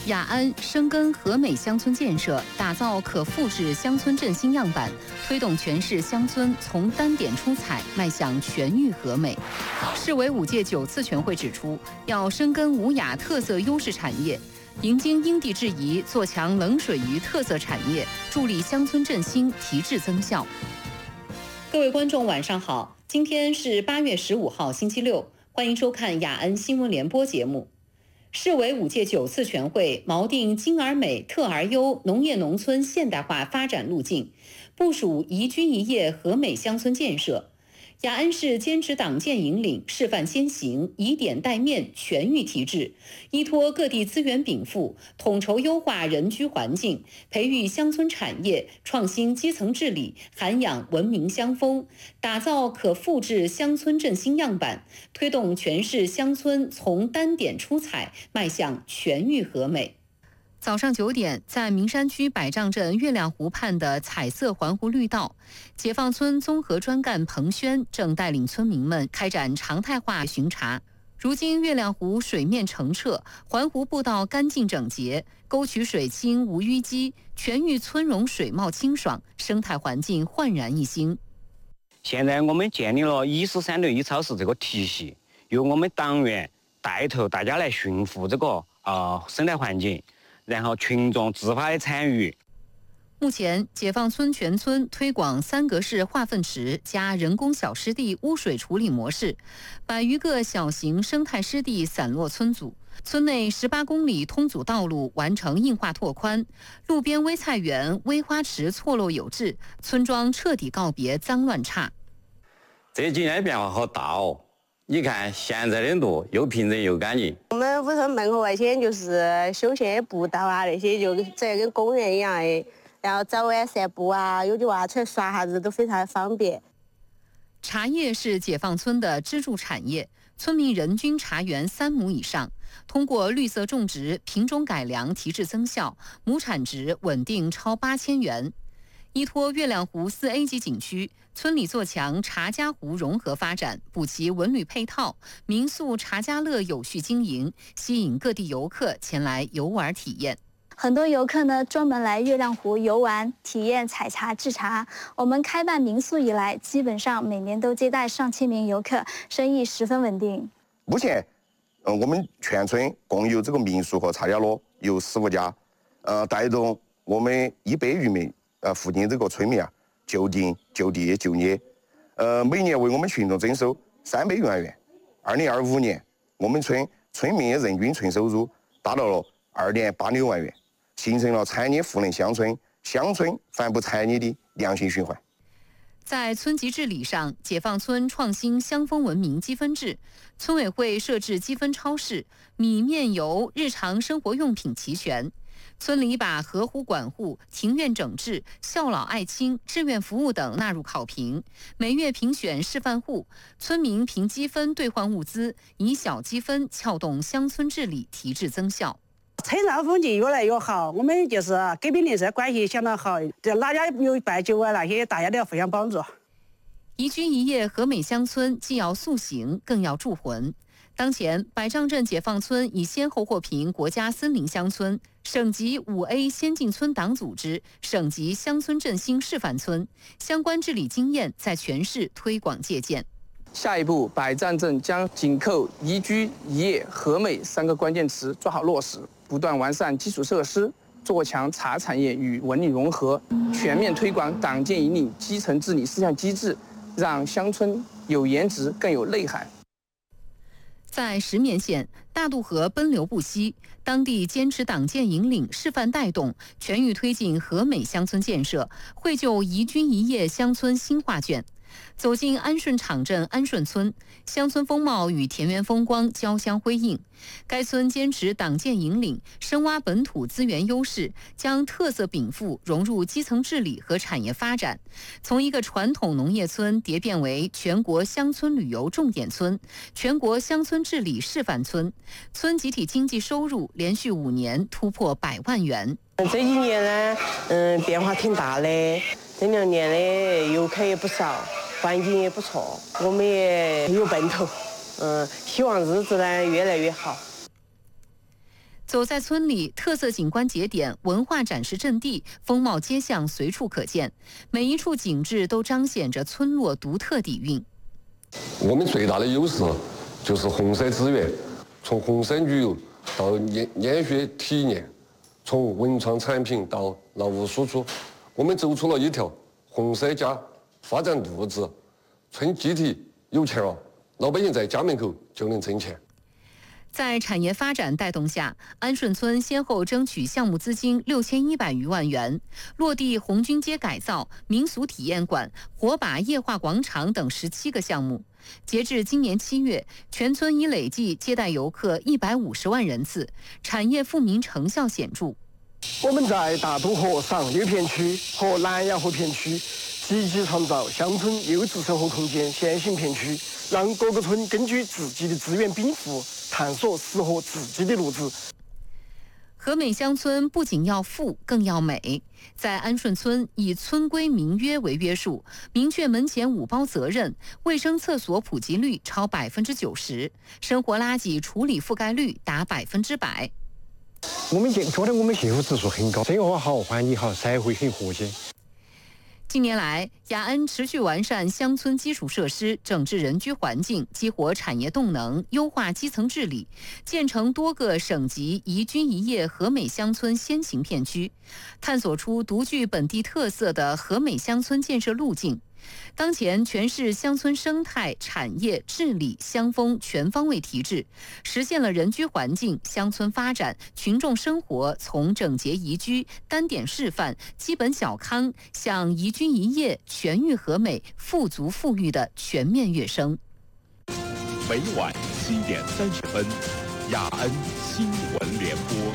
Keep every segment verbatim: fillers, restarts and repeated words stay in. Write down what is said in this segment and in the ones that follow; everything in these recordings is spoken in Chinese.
雅安深耕和美乡村建设，打造可复制乡村振兴样板，推动全市乡村从单点出彩迈向全域和美。市委五届九次全会指出，要深耕吴雅特色优势产业，迎经因地制宜，做强冷水鱼特色产业，助力乡村振兴，提质增效。各位观众，晚上好，今天是八月十五号，星期六，欢迎收看雅安新闻联播节目。市委五届九次全会锚定精而美、特而优农业农村现代化发展路径，部署宜居宜业和美乡村建设。雅安市坚持党建引领、示范先行、以点带面、全域提质，依托各地资源禀赋，统筹优化人居环境，培育乡村产业，创新基层治理，涵养文明乡风，打造可复制乡村振兴样板，推动全市乡村从单点出彩迈向全域和美。早上九点，在名山区百丈镇月亮湖畔的彩色环湖绿道，解放村综合专干彭轩正带领村民们开展常态化巡查。如今月亮湖水面澄澈，环湖步道干净整洁，沟渠水清无淤积，全域村容水貌清爽，生态环境焕然一新。 现在我们建立了一十三对一超市这个体系，由我们党员带头，大家来驯服这个呃生态环境。然后群众自发的参与。 目前，解放村全村推广三格式化粪池加人工小湿地污水处理模式，百余个小型生态湿地散落村组。村内十八公里通阻道路完成硬化拓宽，路边微菜园、微花池错落有致，村庄彻底告别脏乱差。 这几年变化好大哦！你看现在的路又平整又干净。 我们屋头门口外些就是休闲步道啊，那些就这跟公园一样的，然后早晚散步啊，有的娃出来耍哈子都非常方便。 茶叶是解放村的支柱产业，村民人均茶园三亩以上，通过绿色种植、品种改良提质增效，亩产值稳定超八千元。依托月亮湖四 A 级景区，村里做强茶家湖融合发展，补齐文旅配套，民宿茶家乐有序经营，吸引各地游客前来游玩体验。 很多游客呢专门来月亮湖游玩，体验采茶制茶。我们开办民宿以来，基本上每年都接待上千名游客，生意十分稳定。 目前，呃，我们全村共有这个民宿和茶家乐有十五家，呃，带动我们一百余名。呃，附近这个村民啊，就地就地就业，呃，每年为我们群众增收三百余万元。二零二五年，我们村村民人均纯收入达到了二点八六万元，形成了产业赋能乡村、乡村反哺产业的良性循环。 在村级治理上，解放村创新乡风文明积分制，村委会设置积分超市，米面油日常生活用品齐全。村里把河湖管护、庭院整治、孝老爱亲、志愿服务等纳入考评，每月评选示范户，村民凭积分兑换物资，以小积分撬动乡村治理，提质增效。 村上风景越来越好，我们就是隔壁邻舍关系相当好，这哪家有办酒啊那些，大家都要互相帮助。 宜居宜业和美乡村既要塑形，更要铸魂。当前，百丈镇解放村已先后获评国家森林乡村、省级五 A 先进村党组织、省级乡村振兴示范村，相关治理经验在全市推广借鉴。 下一步，百丈镇将紧扣宜居宜业和美三个关键词抓好落实，不断完善基础设施，做强茶产业与文旅融合，全面推广党建引领基层治理四项机制，让乡村有颜值更有内涵。 在石棉县，大渡河奔流不息，当地坚持党建引领、示范带动，全域推进和美乡村建设，绘就宜居宜业乡村新画卷。走进安顺场镇安顺村，乡村风貌与田园风光交相辉映。该村坚持党建引领，深挖本土资源优势，将特色禀赋融入基层治理和产业发展，从一个传统农业村蝶变为全国乡村旅游重点村、全国乡村治理示范村。村集体经济收入连续五年突破百万元。 这几年呢，嗯，变化挺大的。这两年的游客也不少，环境也不错，我们也有奔头，嗯，希望日子呢越来越好。 走在村里，特色景观节点、文化展示阵地、风貌街巷随处可见，每一处景致都彰显着村落独特底蕴。 我们最大的优势就是红色资源，从红色旅游到烟烟学体验，从文创产品到劳务输出，我们走出了一条红色加发展路子。村集体有钱了，老百姓在家门口就能挣钱。 在产业发展带动下，安顺村先后争取项目资金六千一百余万元，落地红军街改造、民俗体验馆、火把夜话广场等十七个项目。截至今年七月，全村已累计接待游客一百五十万人次，产业富民成效显著。 我们在大渡河上六片区和南阳河片区积极创造乡村优质生活空间先行片区，让各个村根据自己的资源禀赋，探索适合自己的路子。 和美乡村不仅要富，更要美。在安顺村，以村规民约为约束，明确门前五包责任，卫生厕所普及率超百分之九十，生活垃圾处理覆盖率达百分之百。 我们觉得我们幸福指数很高，生活好，环境好，社会很和谐。 近年来，雅安持续完善乡村基础设施，整治人居环境，激活产业动能，优化基层治理，建成多个省级宜居宜业和美乡村先行片区，探索出独具本地特色的和美乡村建设路径。当前，全市乡村生态、产业、治理、乡风全方位提质，实现了人居环境、乡村发展、群众生活从整洁宜居、单点示范、基本小康向宜居宜业、全域和美、富足富裕的全面跃升。 每晚七点三十分，雅安新闻联播。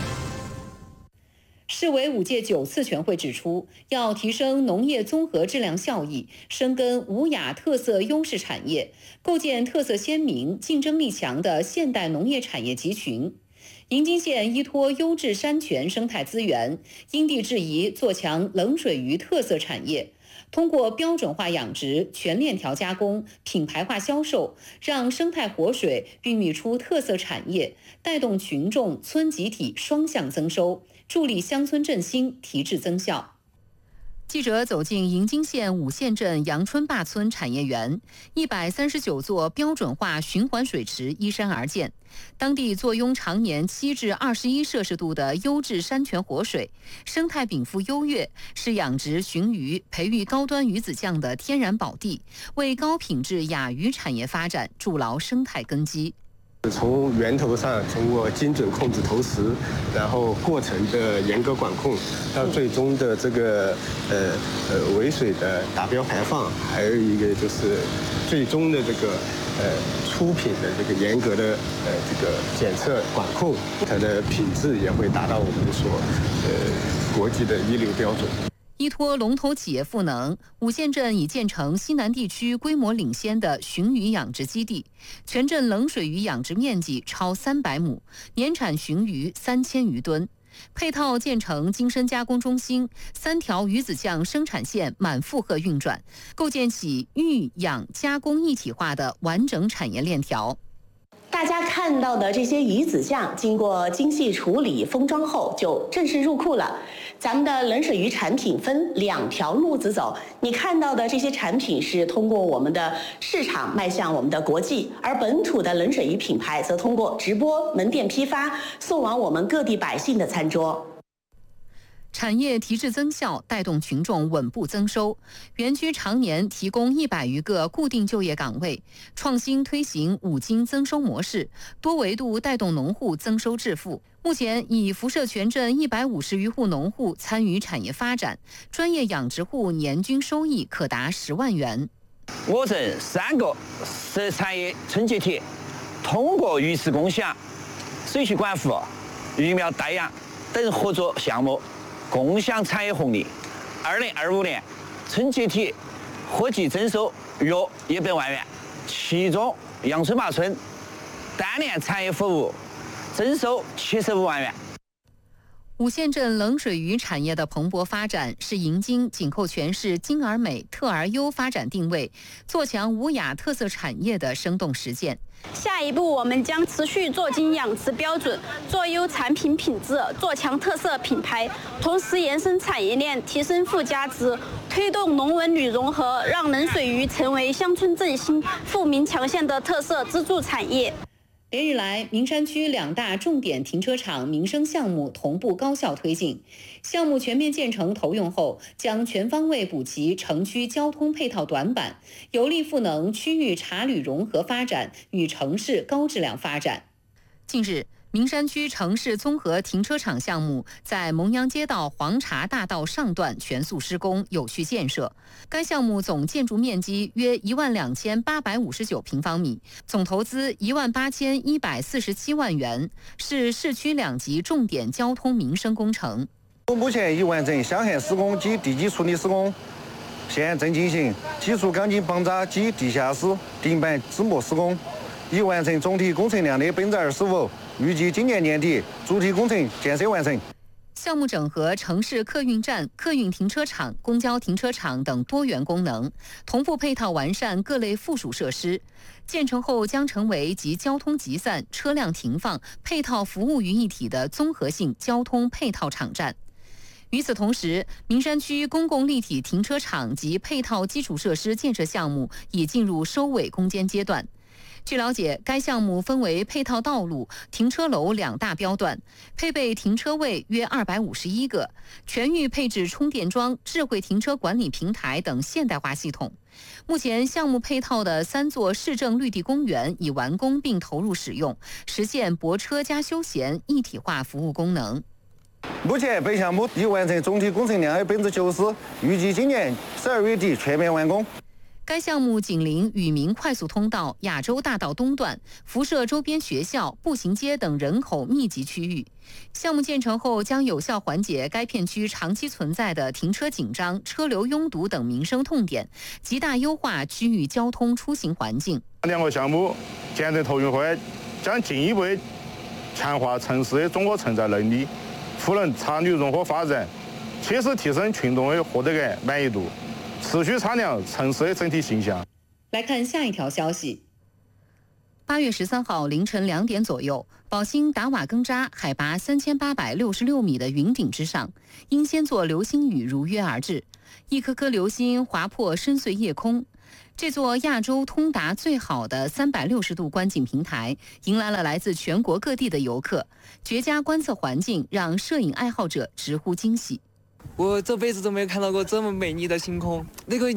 市委五届九次全会指出，要提升农业综合质量效益，深耕无雅特色优势产业，构建特色鲜明、竞争力强的现代农业产业集群。银津县依托优质山泉生态资源，因地制宜做强冷水鱼特色产业，通过标准化养殖、全链条加工、品牌化销售，让生态活水孕育出特色产业，带动群众、村集体双向增收，助力乡村振兴、提质增效。记者走进银津县五县镇阳春坝村产业园，一百三十九座标准化循环水池依山而建，当地坐拥常年七至二十一摄氏度的优质山泉活水，生态禀赋优越，是养殖鲟鱼、培育高端鱼子酱的天然宝地，为高品质亚鱼产业发展筑牢生态根基。 从源头上通过精准控制投食，然后过程的严格管控，到最终的这个呃呃尾水的达标排放，还有一个就是最终的这个呃出品的这个严格的呃这个检测管控，它的品质也会达到我们所呃国际的一流标准。 依托龙头企业赋能，五县镇已建成西南地区规模领先的鲟鱼养殖基地，全镇冷水鱼养殖面积超三百亩，年产鲟鱼三千余吨。配套建成精深加工中心，三条鱼子酱生产线满负荷运转，构建起育养加工一体化的完整产业链条。 大家看到的这些鱼子酱，经过精细处理、封装后就正式入库了。咱们的冷水鱼产品分两条路子走，你看到的这些产品是通过我们的市场迈向我们的国际，而本土的冷水鱼品牌则通过直播、门店批发送往我们各地百姓的餐桌。 产业提质增效，带动群众稳步增收。园区常年提供一百余个固定就业岗位，创新推行五金增收模式，多维度带动农户增收致富。目前已辐射全镇一百五十余户农户参与产业发展，专业养殖户年均收益可达十万元。 我镇三个食产业春节体通过鱼池共享、水渠管护、鱼苗代养等合作项目，共享产业红利。二零二五年春节体合计增收约一百万元，其中阳春坝村单链产业服务增收七十五万元。 五县镇冷水鱼产业的蓬勃发展，是银金紧扣全市精而美、特而优发展定位，做强无雅特色产业的生动实践。 下一步，我们将持续做精养殖标准，做优产品品质，做强特色品牌，同时延伸产业链，提升附加值，推动农文旅融合，让冷水鱼成为乡村振兴、富民强县的特色支柱产业。 连日来，名山区两大重点停车场民生项目同步高效推进。项目全面建成投用后，将全方位补齐城区交通配套短板，有力赋能区域茶旅融合发展与城市高质量发展。近日，名山区城市综合停车场项目在蒙阳街道黄茶大道上段全速施工，有序建设。该项目总建筑面积约一万两千八百五十九平方米，总投资一万八千一百四十七万元，是市区两级重点交通民生工程。 目前已完成箱涵施工及地基处理施工，现正进行基础钢筋绑扎及地下室顶板支膜施工，已完成总体工程量的百分之二十五。预计今年年底主体工程建设完成。 项目整合城市客运站、客运停车场、公交停车场等多元功能，同步配套完善各类附属设施。建成后将成为集交通集散、车辆停放、配套服务于一体的综合性交通配套场站。与此同时，名山区公共立体停车场及配套基础设施建设项目已进入收尾攻坚阶段。据了解，该项目分为配套道路、停车楼两大标段，配备停车位约二百五十一个，全域配置充电桩、智慧停车管理平台等现代化系统。目前，项目配套的三座市政绿地公园已完工并投入使用，实现泊车加休闲一体化服务功能。 目前，本项目已完成总体工程量的百分之九十，预计今年十二月底全面完工。 该项目紧邻宇明快速通道、亚洲大道东段，辐射周边学校、步行街等人口密集区域。项目建成后，将有效缓解该片区长期存在的停车紧张、车流拥堵等民生痛点，极大优化区域交通出行环境。 两个项目建成投用后，将进一步强化城市的综合承载能力，赋能茶旅融合发展，切实提升群众的获得感、满意度。持续擦亮城市的整体形象。 来看下一条消息。八月十三号凌晨两点左右，宝兴达瓦更扎海拔三千八百六十六米的云顶之上，英仙座流星雨如约而至，一颗颗流星划破深邃夜空。这座亚洲通达最好的三百六十度观景平台，迎来了来自全国各地的游客，绝佳观测环境让摄影爱好者直呼惊喜。 我这辈子都没有看到过这么美丽的星空，那个